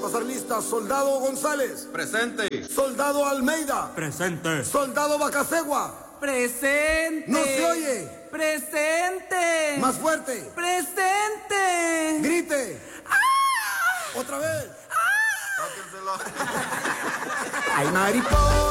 pasar lista. Soldado González. Presente. Soldado Almeida. Presente. Soldado Bacasegua. Presente. No se oye. Presente. Más fuerte. Presente. Grite. Otra vez. Tóquenselo. Ay, mariposa.